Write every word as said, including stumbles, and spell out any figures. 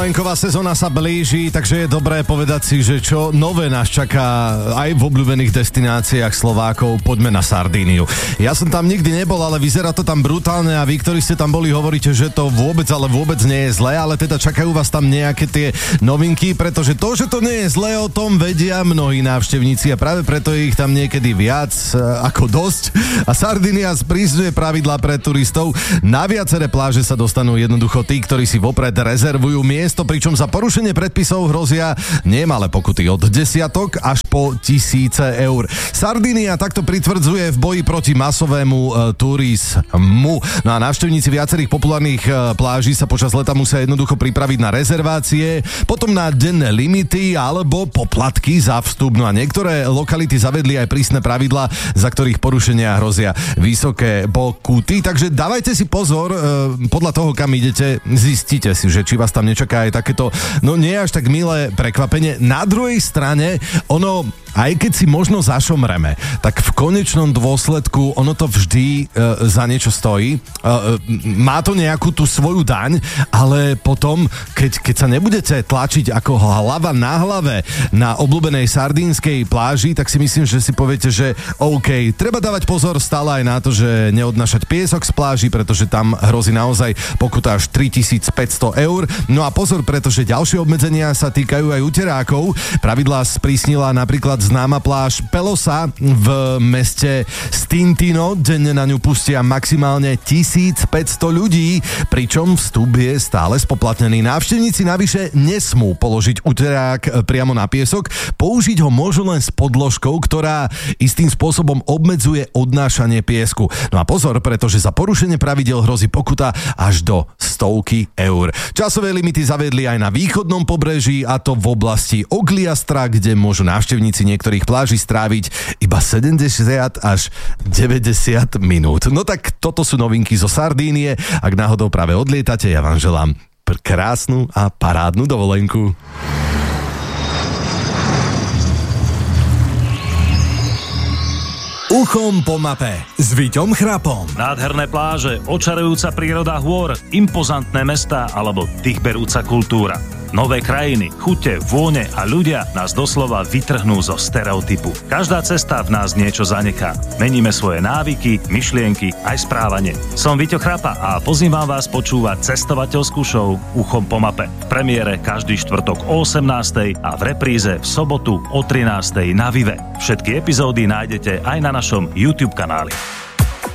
Lenková sezóna sa blíži, takže je dobré povedať si, že čo nové nás čaká aj v obľúbených destináciách Slovákov. Poďme na Sardíniu. Ja som tam nikdy nebol, ale vyzerá to tam brutálne a vy, ktorí ste tam boli, hovoríte, že to vôbec, ale vôbec nie je zlé, ale teda čakajú vás tam nejaké tie novinky, pretože to, že to nie je zlé, o tom vedia mnohí návštevníci a práve preto je ich tam niekedy viac ako dosť. A Sardínia sprísňuje pravidlá pre turistov. Na viaceré pláže sa dostanú jednoducho tí, ktorí si vopred rezervujú miesto, pričom za porušenie predpisov hrozia nemalé pokuty od desiatok až po tisíce eur. Sardínia takto pritvrdzuje v boji proti masovému e, turizmu. No a návštevníci viacerých populárnych e, pláží sa počas leta musia jednoducho pripraviť na rezervácie, potom na denné limity alebo poplatky za vstup. No a niektoré lokality zavedli aj prísne pravidlá, za ktorých porušenia hrozia vysoké pokuty. Takže dávajte si pozor, e, podľa toho, kam idete, zistite si, že či vás tam nečaká aj takéto, no nie až tak milé prekvapenie. Na druhej strane, ono, aj keď si možno zašomreme, tak v konečnom dôsledku ono to vždy e, za niečo stojí. E, má to nejakú tú svoju daň, ale potom, keď, keď sa nebudete tlačiť ako hlava na hlave na obľúbenej sardínskej pláži, tak si myslím, že si poviete, že OK, treba dávať pozor stále aj na to, že neodnášať piesok z pláži, pretože tam hrozí naozaj pokuta až tritisícpäťsto eur. No a pozor, pretože ďalšie obmedzenia sa týkajú aj uterákov. Pravidlá sprísnila napríklad známa pláž Pelosa v meste Stintino. Denne na ňu pustia maximálne tisícpäťsto ľudí, pričom vstup je stále spoplatnený. Návštevníci navyše nesmú položiť uterák priamo na piesok, použiť ho môžu len s podložkou, ktorá istým spôsobom obmedzuje odnášanie piesku. No a pozor, pretože za porušenie pravidel hrozí pokuta až do stovky eur. Časové limity zavedli aj na východnom pobreží, a to v oblasti Ogliastra, kde môžu návštevníci niektorých pláží stráviť iba sedemdesiat až deväťdesiat minút. No tak toto sú novinky zo Sardínie. Ak náhodou práve odlietate, ja vám želám pr- krásnu a parádnu dovolenku. Uchom po mape s Víťom Chrapom. Nádherné pláže, očarujúca príroda hôr, impozantné mestá alebo dýchberúca kultúra. Nové krajiny, chute, vône a ľudia nás doslova vytrhnú zo stereotypu. Každá cesta v nás niečo zanechá. Meníme svoje návyky, myšlienky, aj správanie. Som Víťo Chrapa a pozývam vás počúvať cestovateľskú show Uchom po mape. V premiére každý štvrtok o osemnástej a v repríze v sobotu o trinástej na Vive. Všetky epizódy nájdete aj na našom YouTube kanáli.